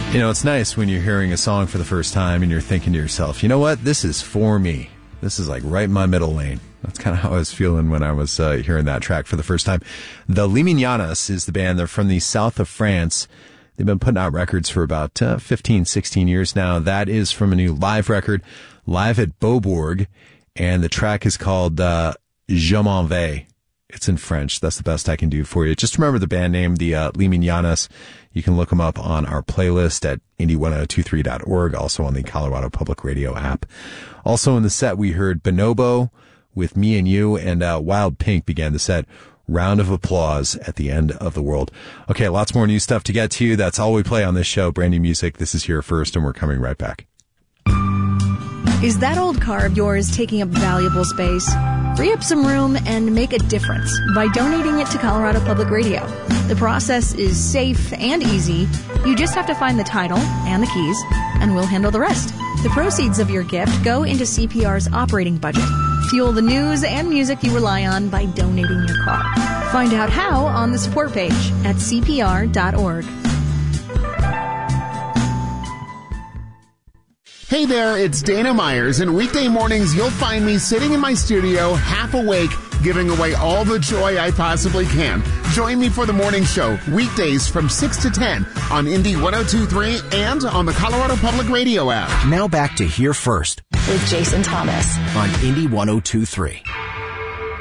You know, it's nice when you're hearing a song for the first time and you're thinking to yourself, you know what, this is for me. This is like right in my middle lane. That's kind of how I was feeling when I was hearing that track for the first time. The Limignanas is the band. They're from the south of France. They've been putting out records for about 15, 16 years now. That is from a new live record, live at Beaubourg, and the track is called Je m'en vais. It's in French. That's the best I can do for you. Just remember the band name, the Limignanas. You can look them up on our playlist at indie1023.org, also on the Colorado Public Radio app. Also in the set, we heard Bonobo with Me and You, and Wild Pink began the set. Round of applause at the end of the world. Okay, lots more new stuff to get to. That's all we play on this show. Brand new music. This is Here First, and we're coming right back. Is that old car of yours taking up valuable space? Free up some room and make a difference by donating it to Colorado Public Radio. The process is safe and easy. You just have to find the title and the keys, and we'll handle the rest. The proceeds of your gift go into CPR's operating budget. Fuel the news and music you rely on by donating your car. Find out how on the support page at CPR.org. Hey there, it's Dana Myers, and weekday mornings you'll find me sitting in my studio, half awake, giving away all the joy I possibly can. Join me for the morning show, weekdays from 6 to 10 on Indie 102.3 and on the Colorado Public Radio app. Now back to Here First with Jason Thomas on Indie 102.3.